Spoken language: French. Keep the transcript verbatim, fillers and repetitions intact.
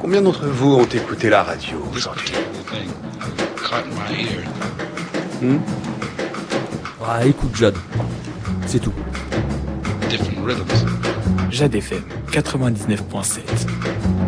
Combien d'entre vous ont écouté la radio aujourd'hui? Hmm? Ah, écoute, Jade. C'est tout. Jade F M quatre-vingt-dix-neuf point sept.